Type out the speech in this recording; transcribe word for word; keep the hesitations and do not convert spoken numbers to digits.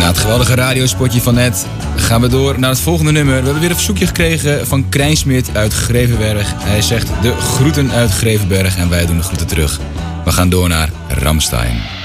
het geweldige radiospotje van net gaan we door naar het volgende nummer. We hebben weer een verzoekje gekregen van Krijnsmit uit Grevenberg. Hij zegt de groeten uit Grevenberg en wij doen de groeten terug. We gaan door naar Rammstein.